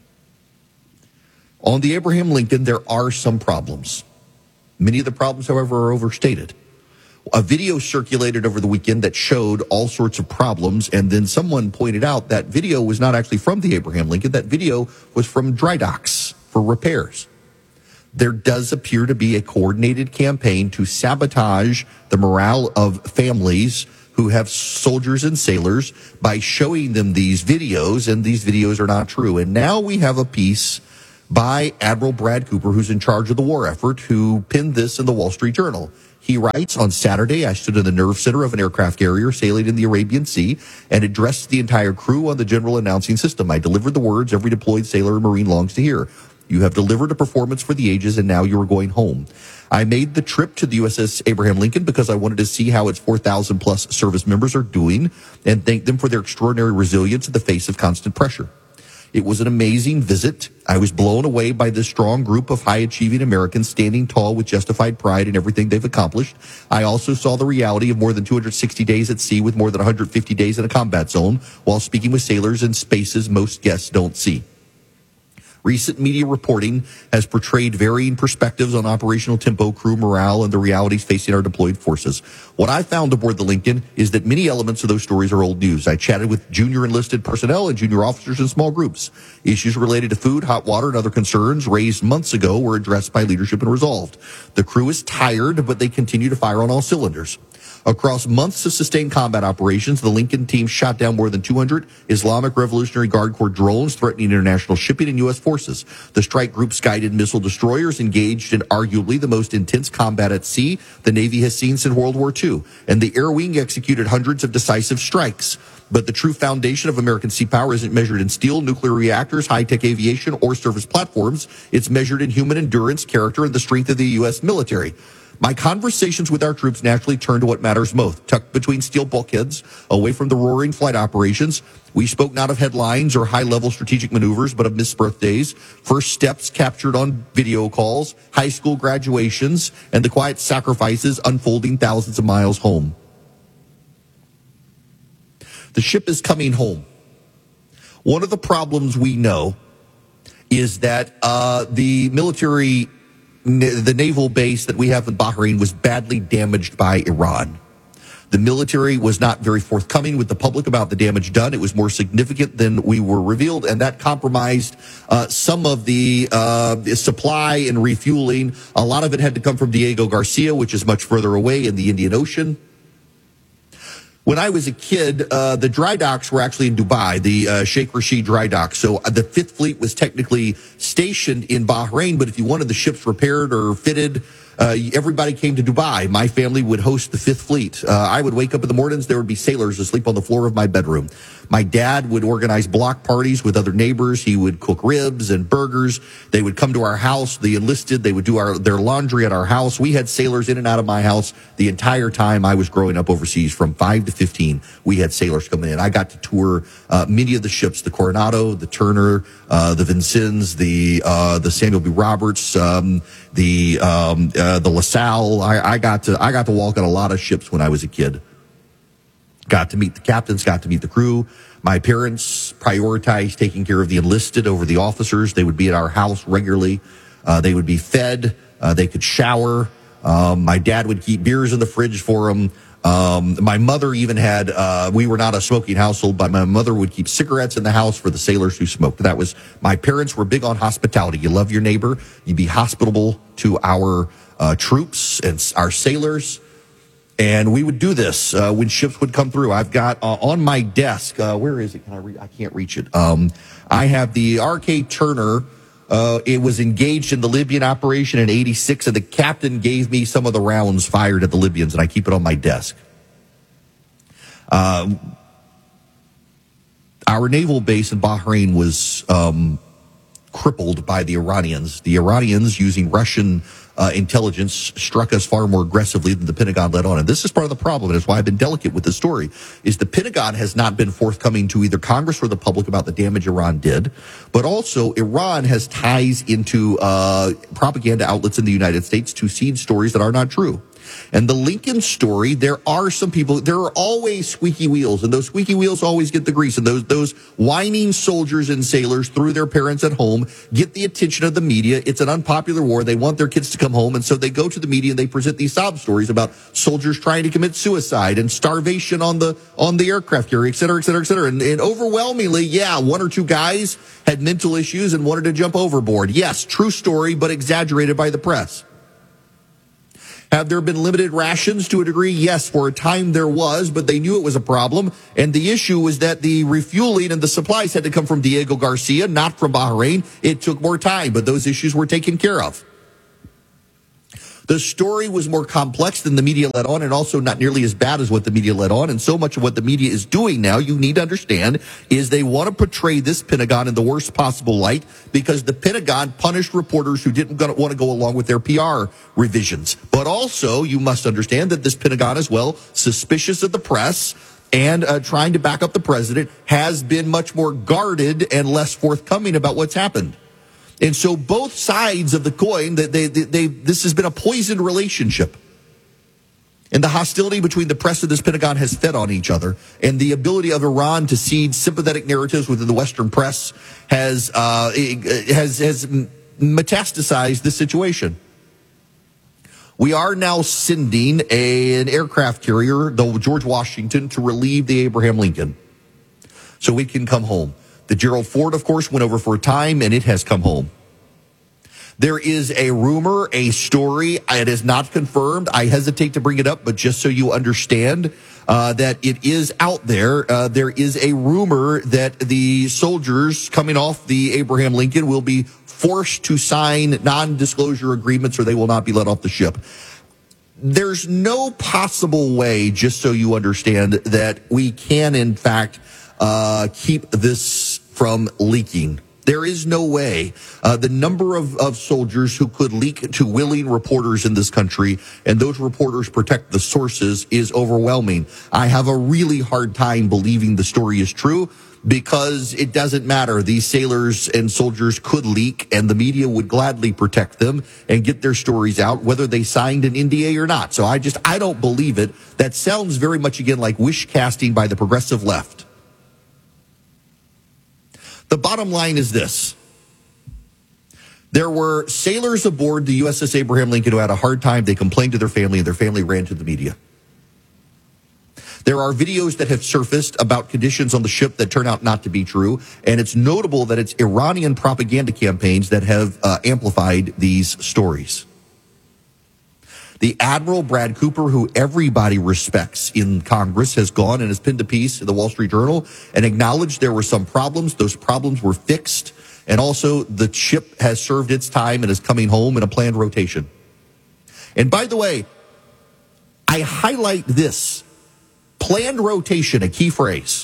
Speaker 1: On the Abraham Lincoln, there are some problems. Many of the problems, however, are overstated. A video circulated over the weekend that showed all sorts of problems, and then someone pointed out that video was not actually from the Abraham Lincoln. That video was from dry docks for repairs. There does appear to be a coordinated campaign to sabotage the morale of families who have soldiers and sailors by showing them these videos, and these videos are not true. And now we have a piece by Admiral Brad Cooper, who's in charge of the war effort, who pinned this in the Wall Street Journal. He writes, on Saturday, I stood in the nerve center of an aircraft carrier sailing in the Arabian Sea and addressed the entire crew on the general announcing system. I delivered the words every deployed sailor and Marine longs to hear. You have delivered a performance for the ages, and now you are going home. I made the trip to the U S S Abraham Lincoln because I wanted to see how its four thousand plus service members are doing and thank them for their extraordinary resilience in the face of constant pressure. It was an amazing visit. I was blown away by this strong group of high-achieving Americans standing tall with justified pride in everything they've accomplished. I also saw the reality of more than two hundred sixty days at sea with more than one hundred fifty days in a combat zone while speaking with sailors in spaces most guests don't see. Recent media reporting has portrayed varying perspectives on operational tempo, crew morale, and the realities facing our deployed forces. What I found aboard the Lincoln is that many elements of those stories are old news. I chatted with junior enlisted personnel and junior officers in small groups. Issues related to food, hot water, and other concerns raised months ago were addressed by leadership and resolved. The crew is tired, but they continue to fire on all cylinders. Across months of sustained combat operations, the Lincoln team shot down more than two hundred Islamic Revolutionary Guard Corps drones threatening international shipping and U S forces. The strike group's guided missile destroyers engaged in arguably the most intense combat at sea the Navy has seen since World War Two. And the air wing executed hundreds of decisive strikes. But the true foundation of American sea power isn't measured in steel, nuclear reactors, high-tech aviation, or surface platforms. It's measured in human endurance, character, and the strength of the U S military. My conversations with our troops naturally turn to what matters most. Tucked between steel bulkheads, away from the roaring flight operations, we spoke not of headlines or high-level strategic maneuvers, but of missed birthdays, first steps captured on video calls, high school graduations, and the quiet sacrifices unfolding thousands of miles home. The ship is coming home. One of the problems we know is that uh, the military... the naval base that we have in Bahrain was badly damaged by Iran. The military was not very forthcoming with the public about the damage done. It was more significant than we were revealed, and that compromised uh, some of the uh, supply and refueling. A lot of it had to come from Diego Garcia, which is much further away in the Indian Ocean. When I was a kid, uh, the dry docks were actually in Dubai, the uh, Sheikh Rashid dry dock. So uh, the Fifth Fleet was technically stationed in Bahrain, but if you wanted the ships repaired or fitted, uh, everybody came to Dubai. My family would host the Fifth Fleet. Uh, I would wake up in the mornings, there would be sailors asleep on the floor of my bedroom. My dad would organize block parties with other neighbors. He would cook ribs and burgers. They would come to our house. The enlisted, they would do our their laundry at our house. We had sailors in and out of my house the entire time I was growing up overseas. From five to fifteen, we had sailors coming in. I got to tour uh, many of the ships, the Coronado, the Turner, uh, the Vincennes, the uh, the Samuel B. Roberts, um, the um, uh, the LaSalle. I, I got to I got to walk on a lot of ships when I was a kid. Got to meet the captains, got to meet the crew. My parents prioritized taking care of the enlisted over the officers. They would be at our house regularly. Uh, they would be fed. Uh, they could shower. Um, my dad would keep beers in the fridge for them. Um, my mother even had, uh, we were not a smoking household, but my mother would keep cigarettes in the house for the sailors who smoked. That was, my parents were big on hospitality. You love your neighbor. You be hospitable to our uh, troops and our sailors. And we would do this uh, when ships would come through. I've got uh, on my desk, uh, where is it? Can I re- I can't reach it. Um, I have the R K Turner. Uh, it was engaged in the Libyan operation in eighty-six, and the captain gave me some of the rounds fired at the Libyans, and I keep it on my desk. Uh, our naval base in Bahrain was um, crippled by the Iranians. The Iranians, using Russian uh, intelligence struck us far more aggressively than the Pentagon let on. And this is part of the problem, and it's why I've been delicate with this story, is the Pentagon has not been forthcoming to either Congress or the public about the damage Iran did, but also Iran has ties into uh, propaganda outlets in the United States to seed stories that are not true. And the Lincoln story, there are some people, there are always squeaky wheels, and those squeaky wheels always get the grease. And those, those whining soldiers and sailors through their parents at home get the attention of the media. It's an unpopular war. They want their kids to come home. And so they go to the media and they present these sob stories about soldiers trying to commit suicide and starvation on the, on the aircraft carrier, et cetera, et cetera, et cetera. And, and overwhelmingly, yeah, one or two guys had mental issues and wanted to jump overboard. Yes, true story, but exaggerated by the press. Have there been limited rations to a degree? Yes, for a time there was, but they knew it was a problem. And the issue was that the refueling and the supplies had to come from Diego Garcia, not from Bahrain. It took more time, but those issues were taken care of. The story was more complex than the media let on, and also not nearly as bad as what the media let on. And so much of what the media is doing now, you need to understand, is they want to portray this Pentagon in the worst possible light because the Pentagon punished reporters who didn't want to go along with their P R revisions. But also, you must understand that this Pentagon as well, suspicious of the press and uh, trying to back up the president, has been much more guarded and less forthcoming about what's happened. And so both sides of the coin, they, they, they, this has been a poisoned relationship. And the hostility between the press and this Pentagon has fed on each other. And the ability of Iran to seed sympathetic narratives within the Western press has, uh, has, has metastasized this situation. We are now sending a, an aircraft carrier, the George Washington, to relieve the Abraham Lincoln so we can come home. The Gerald Ford, of course, went over for a time, and it has come home. There is a rumor, a story. It is not confirmed. I hesitate to bring it up, but just so you understand uh, that it is out there, uh, there is a rumor that the soldiers coming off the Abraham Lincoln will be forced to sign non-disclosure agreements or they will not be let off the ship. There's no possible way, just so you understand, that we can, in fact, uh, keep this from leaking. There is no way. Uh, the number of, of soldiers who could leak to willing reporters in this country, and those reporters protect the sources, is overwhelming. I have a really hard time believing the story is true because it doesn't matter. These sailors and soldiers could leak, and the media would gladly protect them and get their stories out, whether they signed an N D A or not. So I just, I don't believe it. That sounds very much, again, like wish casting by the progressive left. The bottom line is this. There were sailors aboard the U S S Abraham Lincoln who had a hard time. They complained to their family, and their family ran to the media. There are videos that have surfaced about conditions on the ship that turn out not to be true, and it's notable that it's Iranian propaganda campaigns that have uh, amplified these stories. The Admiral Brad Cooper, who everybody respects in Congress, has gone and has pinned a piece in the Wall Street Journal and acknowledged there were some problems. Those problems were fixed. And also the ship has served its time and is coming home in a planned rotation. And by the way, I highlight this. Planned rotation, a key phrase.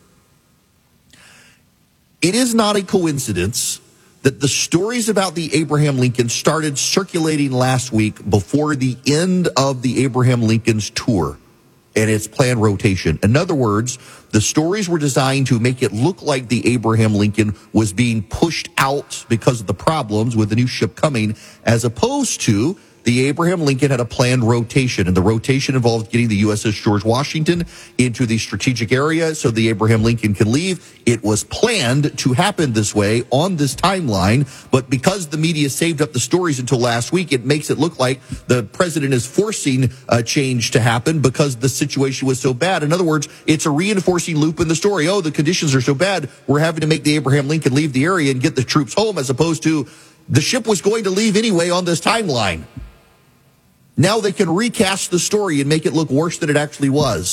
Speaker 1: It is not a coincidence that the stories about the Abraham Lincoln started circulating last week before the end of the Abraham Lincoln's tour and its planned rotation. In other words, the stories were designed to make it look like the Abraham Lincoln was being pushed out because of the problems with the new ship coming, as opposed to the Abraham Lincoln had a planned rotation, and the rotation involved getting the U S S George Washington into the strategic area so the Abraham Lincoln can leave. It was planned to happen this way on this timeline, but because the media saved up the stories until last week, it makes it look like the president is forcing a change to happen because the situation was so bad. In other words, it's a reinforcing loop in the story. Oh, the conditions are so bad, we're having to make the Abraham Lincoln leave the area and get the troops home, as opposed to the ship was going to leave anyway on this timeline. Now they can recast the story and make it look worse than it actually was.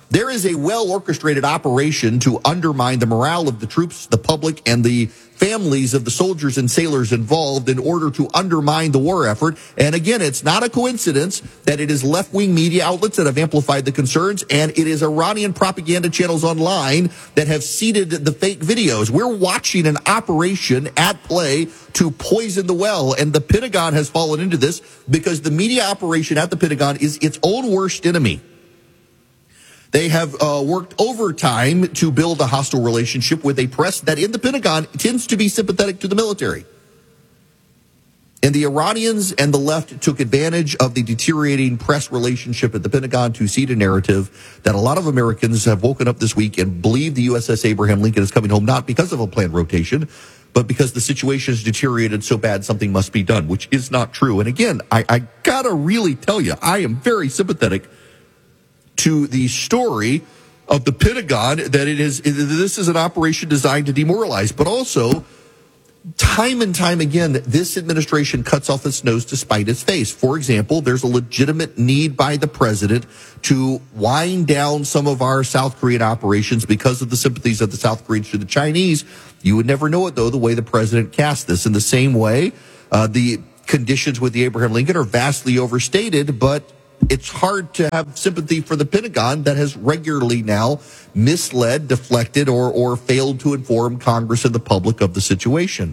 Speaker 1: There is a well-orchestrated operation to undermine the morale of the troops, the public, and the families of the soldiers and sailors involved in order to undermine the war effort. And again, it's not a coincidence that it is left-wing media outlets that have amplified the concerns, and it is Iranian propaganda channels online that have seeded the fake videos. We're watching an operation at play to poison the well, and the Pentagon has fallen into this because the media operation at the Pentagon is its own worst enemy. They have uh, worked overtime to build a hostile relationship with a press that in the Pentagon tends to be sympathetic to the military. And the Iranians and the left took advantage of the deteriorating press relationship at the Pentagon to seed a narrative that a lot of Americans have woken up this week and believe the U S S Abraham Lincoln is coming home, not because of a planned rotation, but because the situation has deteriorated so bad something must be done, which is not true. And again, I, I gotta really tell you, I am very sympathetic to the story of the Pentagon that it is, this is an operation designed to demoralize, but also time and time again, this administration cuts off its nose to spite its face. For example, there's a legitimate need by the president to wind down some of our South Korean operations because of the sympathies of the South Koreans to the Chinese. You would never know it, though, the way the president cast this. In the same way, uh, the conditions with the Abraham Lincoln are vastly overstated, but it's hard to have sympathy for the Pentagon that has regularly now misled, deflected, or, or failed to inform Congress and the public of the situation.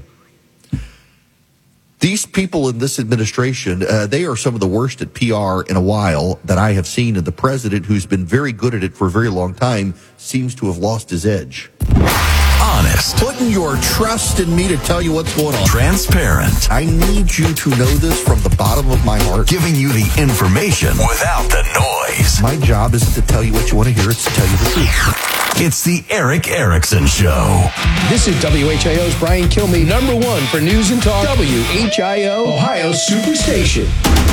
Speaker 1: These people in this administration, uh, they are some of the worst at P R in a while that I have seen, and the president, who's been very good at it for a very long time, seems to have lost his edge.
Speaker 2: Honest.
Speaker 1: Putting your trust in me to tell you what's going on.
Speaker 2: Transparent.
Speaker 1: I need you to know this from the bottom of my heart.
Speaker 2: Giving you the information without the noise.
Speaker 1: My job isn't to tell you what you want to hear, it's to tell you the truth.
Speaker 2: It's the Eric Erickson Show.
Speaker 3: This is W H I O's Brian Kilmeade, number one for news and talk, W H I O, Ohio Superstation.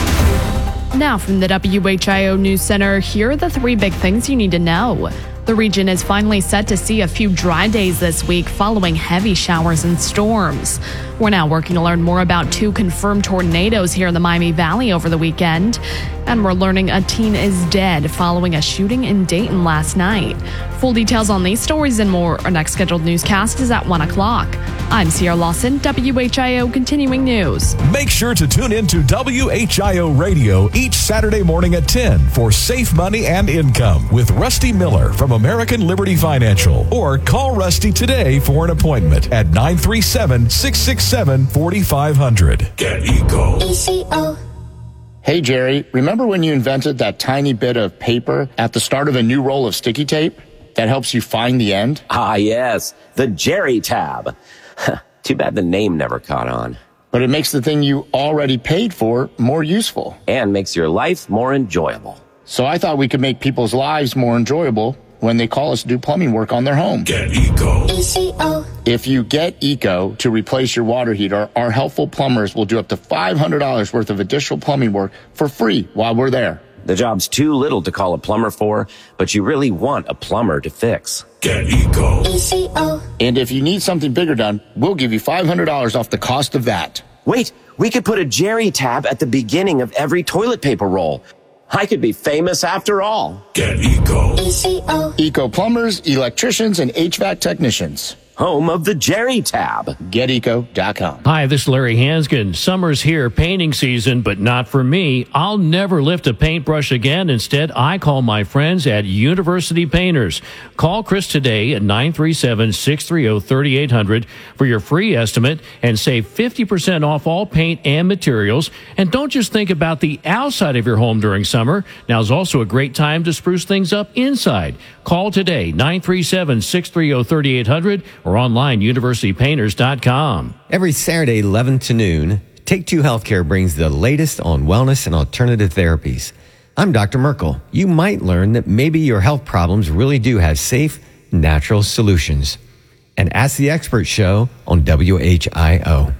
Speaker 4: Now from the W H I O News Center, here are the three big things you need to know. The region is finally set to see a few dry days this week following heavy showers and storms. We're now working to learn more about two confirmed tornadoes here in the Miami Valley over the weekend. And we're learning a teen is dead following a shooting in Dayton last night. Full details on these stories and more. Our next scheduled newscast is at one o'clock. I'm Sierra Lawson, W H I O Continuing News.
Speaker 19: Make sure to tune in to W H I O Radio each Saturday morning at ten for Safe Money and Income with Rusty Miller from American Liberty Financial. Or call Rusty today for an appointment at nine three seven, six six seven, four five zero zero. Get Eco.
Speaker 21: E C O. Hey, Jerry, remember when you invented that tiny bit of paper at the start of a new roll of sticky tape that helps you find the end?
Speaker 22: Ah, yes, the Jerry tab. Too bad the name never caught on.
Speaker 21: But it makes the thing you already paid for more useful.
Speaker 22: And makes your life more enjoyable.
Speaker 21: So I thought we could make people's lives more enjoyable when they call us to do plumbing work on their home.
Speaker 19: Get Eco.
Speaker 21: E C O. If you get Eco to replace your water heater, our helpful plumbers will do up to five hundred dollars worth of additional plumbing work for free while we're there.
Speaker 22: The job's too little to call a plumber for, but you really want a plumber to fix.
Speaker 19: Get Eco.
Speaker 21: E C O. And if you need something bigger done, we'll give you five hundred dollars off the cost of that.
Speaker 22: Wait, we could put a Jerry tab at the beginning of every toilet paper roll. I could be famous after all.
Speaker 19: Get Eco.
Speaker 21: E C O. Eco plumbers, electricians, and H V A C technicians.
Speaker 22: Home of the Jerry tab.
Speaker 21: Get eco dot com.
Speaker 23: Hi, this is Larry Hanskin. Summer's here, painting season, but not for me. I'll never lift a paintbrush again. Instead, I call my friends at University Painters. Call Chris today at nine three seven, six three zero, three eight zero zero for your free estimate and save fifty percent off all paint and materials. And don't just think about the outside of your home during summer. Now's also a great time to spruce things up inside. Call today, nine three seven, six three zero, three eight zero zero or online, university painters dot com.
Speaker 24: Every Saturday, eleven to noon, Take Two Healthcare brings the latest on wellness and alternative therapies. I'm Doctor Merkel. You might learn that maybe your health problems really do have safe, natural solutions. And Ask the Expert show on W H I O.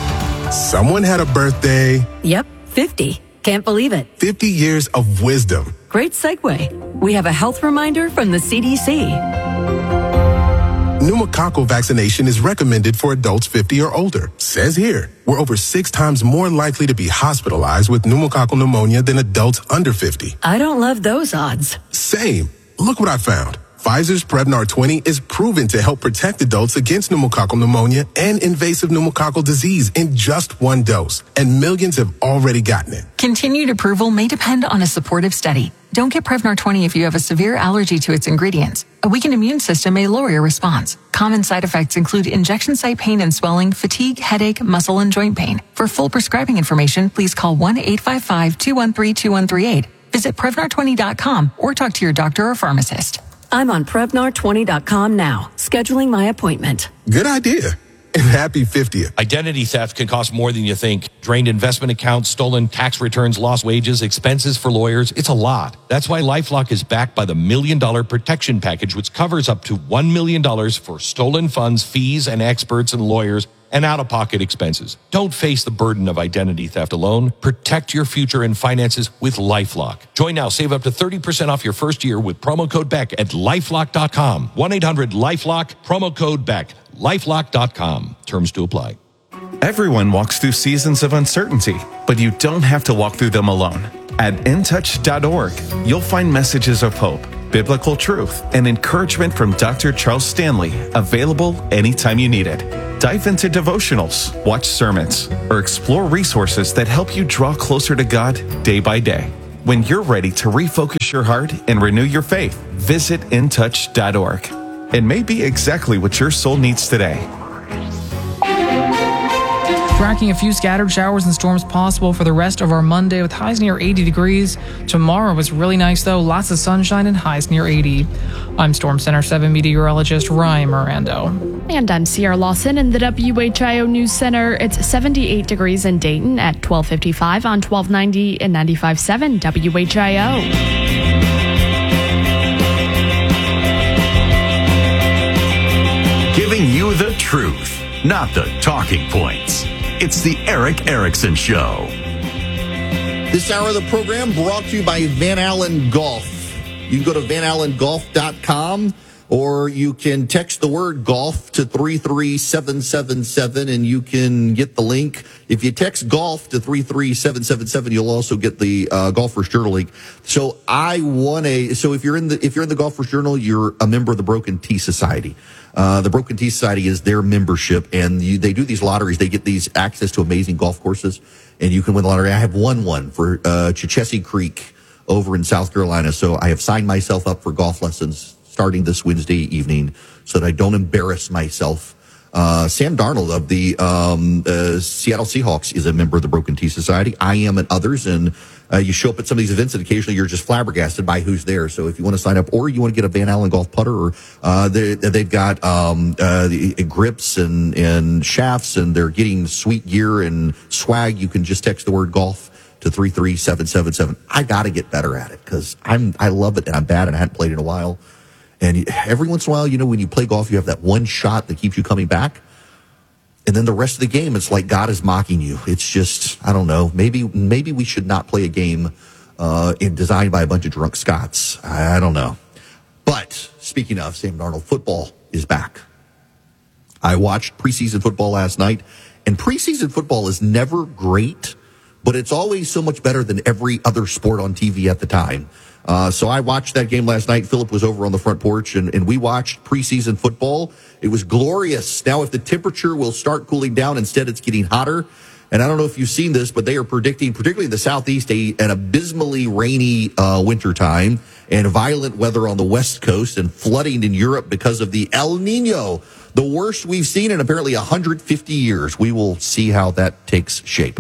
Speaker 25: Someone had a birthday.
Speaker 26: Yep, fifty. Can't believe it.
Speaker 25: fifty years of wisdom.
Speaker 26: Great segue. We have a health reminder from the C D C.
Speaker 25: Pneumococcal vaccination is recommended for adults fifty or older. Says here, we're over six times more likely to be hospitalized with pneumococcal pneumonia than adults under fifty.
Speaker 26: I don't love those odds.
Speaker 25: Same. Look what I found. Pfizer's Prevnar twenty is proven to help protect adults against pneumococcal pneumonia and invasive pneumococcal disease in just one dose, and millions have already gotten it.
Speaker 5: Continued approval may depend on a supportive study. Don't get Prevnar twenty if you have a severe allergy to its ingredients. A weakened immune system may lower your response. Common side effects include injection site pain and swelling, fatigue, headache, muscle, and joint pain. For full prescribing information, please call one eight five five, two one three, two one three eight. Visit Prevnar twenty dot com or talk to your doctor or pharmacist.
Speaker 26: I'm on Prevnar twenty dot com now, scheduling my appointment.
Speaker 25: Good idea. And happy fiftieth.
Speaker 6: Identity theft can cost more than you think. Drained investment accounts, stolen tax returns, lost wages, expenses for lawyers. It's a lot. That's why LifeLock is backed by the Million Dollar Protection Package, which covers up to one million dollars for stolen funds, fees, and experts and lawyers, and out-of-pocket expenses. Don't face the burden of identity theft alone. Protect your future and finances with LifeLock. Join now. Save up to thirty percent off your first year with promo code Beck at lifelock dot com. one eight hundred lifelock, promo code Beck. lifelock dot com. Terms to apply.
Speaker 7: Everyone walks through seasons of uncertainty, but you don't have to walk through them alone. At in touch dot org, you'll find messages of hope, biblical truth, and encouragement from Doctor Charles Stanley, available anytime you need it. Dive into devotionals, watch sermons, or explore resources that help you draw closer to God day by day. When you're ready to refocus your heart and renew your faith, visit in touch dot org. It may be exactly what your soul needs today.
Speaker 12: Tracking a few scattered showers and storms possible for the rest of our Monday with highs near eighty degrees. Tomorrow was really nice though, lots of sunshine and highs near eighty. I'm Storm Center seven meteorologist Ryan Mirando.
Speaker 4: And I'm Sierra Lawson in the W H I O News Center. It's seventy-eight degrees in Dayton at twelve fifty-five on twelve ninety and ninety-five point seven W H I O.
Speaker 2: Giving you the truth, not the talking points. It's the Erick Erickson Show.
Speaker 1: This hour of the program brought to you by Van Allen Golf. You can go to van allen golf dot com or you can text the word golf to three three seven seven seven and you can get the link. If you text golf to three three seven seven seven, you'll also get the uh, Golfers Journal link. So I want a, so if you're in the, if you're in the Golfers Journal, you're a member of the Broken Tee Society. Uh, the Broken Tee Society is their membership, and you, they do these lotteries. They get these access to amazing golf courses, and you can win the lottery. I have won one for uh, Chichessie Creek over in South Carolina, so I have signed myself up for golf lessons starting this Wednesday evening so that I don't embarrass myself. Uh, Sam Darnold of the um, uh, Seattle Seahawks is a member of the Broken Tee Society. I am, and others, and uh, you show up at some of these events, and occasionally you're just flabbergasted by who's there. So if you want to sign up, or you want to get a Van Allen golf putter, or uh, they, they've got um, uh, the grips and, and shafts, and they're getting sweet gear and swag, you can just text the word golf to three three seven seven seven. I got to get better at it because I'm I love it, and I'm bad, and I hadn't played in a while. And every once in a while, you know, when you play golf, you have that one shot that keeps you coming back. And then the rest of the game, it's like God is mocking you. It's just, I don't know, maybe maybe we should not play a game uh, in, designed by a bunch of drunk Scots. I, I don't know. But speaking of Sam Darnold, football is back. I watched preseason football last night, and preseason football is never great, but it's always so much better than every other sport on T V at the time. Uh, so I watched that game last night. Philip was over on the front porch, and, and we watched preseason football. It was glorious. Now, if the temperature will start cooling down, instead it's getting hotter. And I don't know if you've seen this, but they are predicting, particularly in the Southeast, a, an abysmally rainy uh, wintertime and violent weather on the West Coast and flooding in Europe because of the El Nino, the worst we've seen in apparently one hundred fifty years. We will see how that takes shape.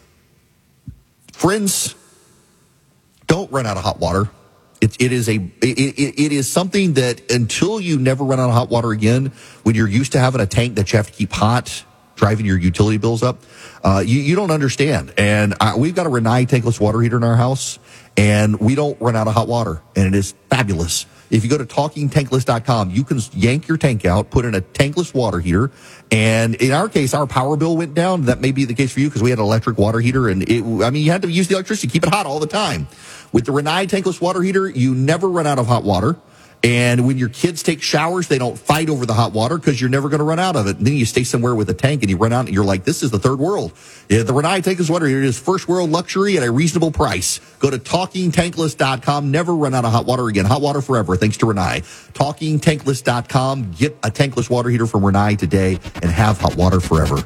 Speaker 1: Friends, don't run out of hot water. It, it is a it, it, it is something that until you never run out of hot water again, when you're used to having a tank that you have to keep hot, driving your utility bills up, uh, you, you don't understand. And uh, we've got a Rinnai tankless water heater in our house, and we don't run out of hot water, and it is fabulous. If you go to talking tankless dot com, you can yank your tank out, put in a tankless water heater, and in our case, our power bill went down. That may be the case for you because we had an electric water heater, and it, I mean, you had to use the electricity, keep it hot all the time. With the Rinnai tankless water heater, you never run out of hot water, And when your kids take showers, they don't fight over the hot water because you're never going to run out of it. And then you stay somewhere with a tank and you run out and you're like, this is the third world. Yeah, the Rinnai tankless water heater is first world luxury at a reasonable price. Go to talking tankless dot com. Never run out of hot water again. Hot water forever, thanks to Rinnai. talking tankless dot com. Get a tankless water heater from Rinnai today and have hot water forever.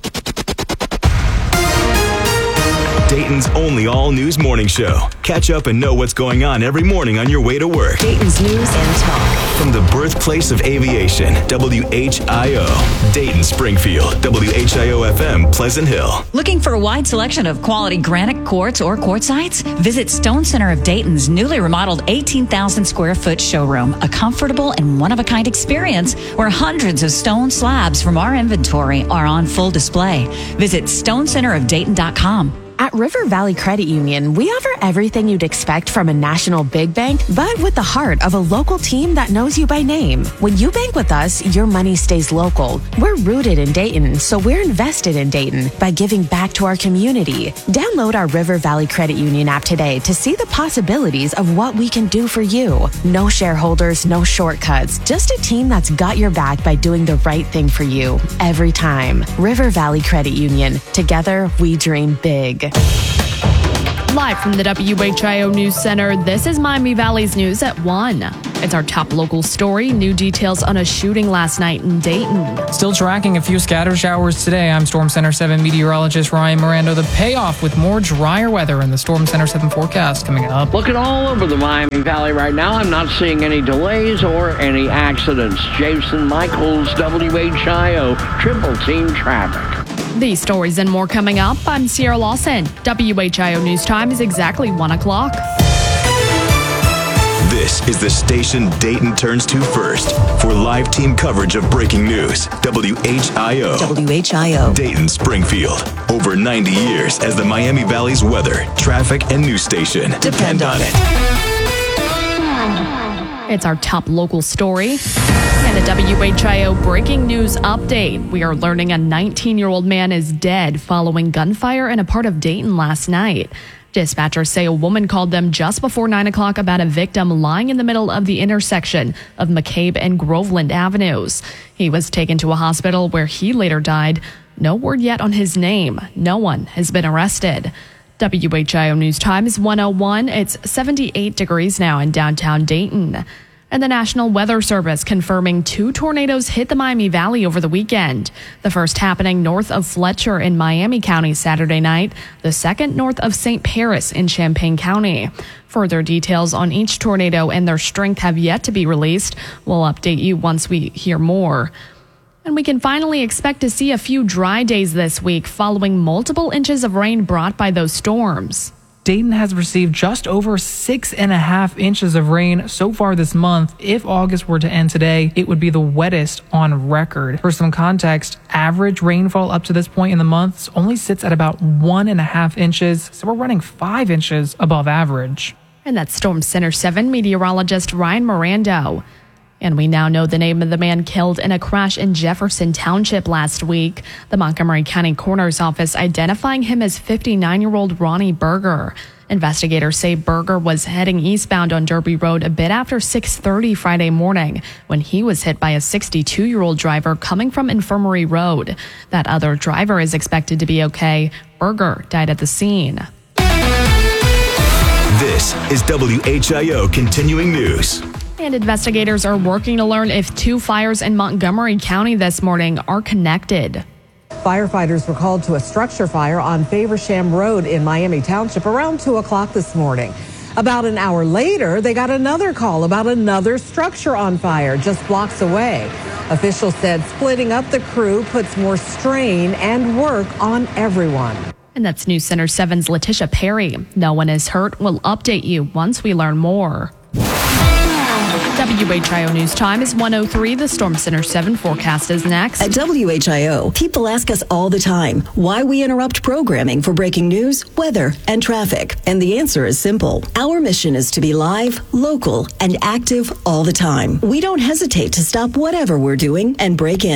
Speaker 2: Dayton's only all-news morning show. Catch up and know what's going on every morning on your way to work.
Speaker 8: Dayton's News and Talk.
Speaker 2: From the birthplace of aviation, W H I O. Dayton, Springfield, W H I O F M, Pleasant Hill.
Speaker 9: Looking for a wide selection of quality granite, quartz, or quartzites? Visit Stone Center of Dayton's newly remodeled eighteen thousand square foot showroom, a comfortable and one-of-a-kind experience where hundreds of stone slabs from our inventory are on full display. Visit stone center of dayton dot com.
Speaker 10: At River Valley Credit Union, we offer everything you'd expect from a national big bank, but with the heart of a local team that knows you by name. When you bank with us, your money stays local. We're rooted in Dayton, so we're invested in Dayton by giving back to our community. Download our River Valley Credit Union app today to see the possibilities of what we can do for you. No shareholders, no shortcuts, just a team that's got your back by doing the right thing for you every time. River Valley Credit Union. Together, we dream big.
Speaker 4: Live from the W H I O News Center, this is Miami Valley's News at one. It's our top local story. New details on a shooting last night in Dayton.
Speaker 12: Still tracking a few scattered showers today. I'm Storm Center seven meteorologist Ryan Miranda. The payoff with more drier weather in the Storm Center seven forecast coming up.
Speaker 11: Looking all over the Miami Valley right now. I'm not seeing any delays or any accidents. Jason Michaels, W H I O, Triple Team Traffic.
Speaker 4: These stories and more coming up. I'm Sierra Lawson. W H I O News Time is exactly one o'clock.
Speaker 2: This is the station Dayton turns to first for live team coverage of breaking news. W H I O.
Speaker 15: W H I O.
Speaker 2: Dayton, Springfield. Over ninety years as the Miami Valley's weather, traffic, and news station. Depend on it.
Speaker 4: It's our top local story. And a W H I O breaking news update. We are learning a nineteen-year-old man is dead following gunfire in a part of Dayton last night. Dispatchers say a woman called them just before nine o'clock about a victim lying in the middle of the intersection of McCabe and Groveland Avenues. He was taken to a hospital where he later died. No word yet on his name. No one has been arrested. W H I O News Time is one oh one. It's seventy-eight degrees now in downtown Dayton. And the National Weather Service confirming two tornadoes hit the Miami Valley over the weekend. The first happening north of Fletcher in Miami County Saturday night. The second north of Saint Paris in Champaign County. Further details on each tornado and their strength have yet to be released. We'll update you once we hear more. And we can finally expect to see a few dry days this week following multiple inches of rain brought by those storms.
Speaker 12: Dayton has received just over six and a half inches of rain so far this month. If August were to end today, it would be the wettest on record. For some context, average rainfall up to this point in the month only sits at about one and a half inches. So we're running five inches above average.
Speaker 4: And that's Storm Center seven meteorologist Ryan Miranda. And we now know the name of the man killed in a crash in Jefferson Township last week. The Montgomery County Coroner's Office identifying him as fifty-nine-year-old Ronnie Berger. Investigators say Berger was heading eastbound on Derby Road a bit after six thirty Friday morning when he was hit by a sixty-two-year-old driver coming from Infirmary Road. That other driver is expected to be okay. Berger died at the scene.
Speaker 2: This is W H I O Continuing News.
Speaker 4: And investigators are working to learn if two fires in Montgomery County this morning are connected.
Speaker 16: Firefighters were called to a structure fire on Faversham Road in Miami Township around two o'clock this morning. About an hour later, they got another call about another structure on fire just blocks away. Officials said splitting up the crew puts more strain and work on everyone.
Speaker 4: And that's News Center seven's Letitia Perry. No one is hurt. We'll update you once we learn more. W H I O News Time is one oh three. The Storm Center seven forecast is next.
Speaker 15: At W H I O, people ask us all the time why we interrupt programming for breaking news, weather, and traffic. And the answer is simple. Our mission is to be live, local, and active all the time. We don't hesitate to stop whatever we're doing and break in.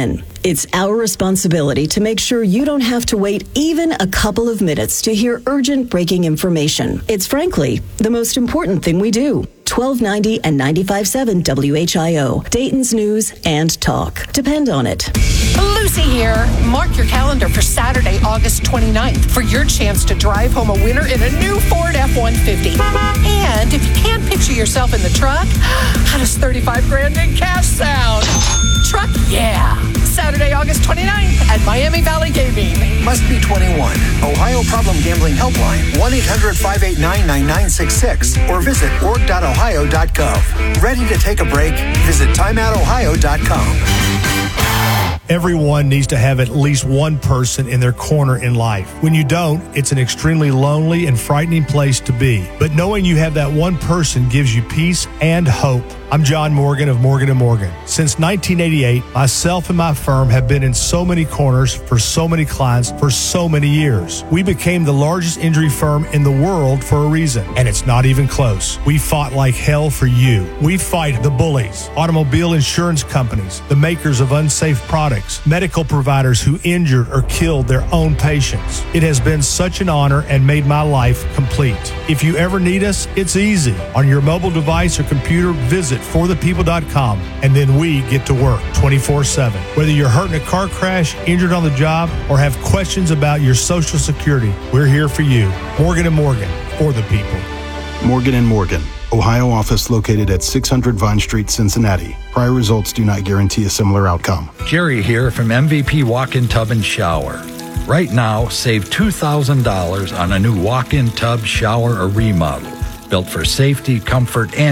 Speaker 15: It's our responsibility to make sure you don't have to wait even a couple of minutes to hear urgent breaking information. It's frankly the most important thing we do. twelve ninety and ninety-five point seven W H I O, Dayton's News and Talk. Depend on it.
Speaker 8: Lucy here. Mark your calendar for Saturday, August twenty-ninth for your chance to drive home a winner in a new Ford F one fifty. And if you can't picture yourself in the truck, how does thirty-five grand in cash sound? Truck, yeah. Saturday, August twenty-ninth at Miami Valley Gaming.
Speaker 13: Must be twenty-one. Ohio Problem Gambling Helpline, one eight hundred five eight nine nine nine six six, or visit org dot ohio dot gov. Ready to take a break? Visit time out ohio dot com.
Speaker 14: Everyone needs to have at least one person in their corner in life. When you don't, it's an extremely lonely and frightening place to be. But knowing you have that one person gives you peace and hope. I'm John Morgan of Morgan and Morgan. Since nineteen eighty-eight, myself and my firm have been in so many corners for so many clients for so many years. We became the largest injury firm in the world for a reason, and it's not even close. We fought like hell for you. We fight the bullies, automobile insurance companies, the makers of unsafe products, medical providers who injured or killed their own patients. It has been such an honor and made my life complete. If you ever need us, it's easy. On your mobile device or computer, visit for the people dot com, and then we get to work twenty-four seven. Whether you're hurt in a car crash, injured on the job, or have questions about your Social Security, we're here for you. Morgan and Morgan, for the people.
Speaker 17: Morgan and Morgan, Ohio office located at six hundred Vine Street, Cincinnati. Prior results do not guarantee a similar outcome.
Speaker 18: Jerry here from M V P Walk-In Tub and Shower. Right now, save two thousand dollars on a new walk-in tub, shower, or remodel. Built for safety, comfort, and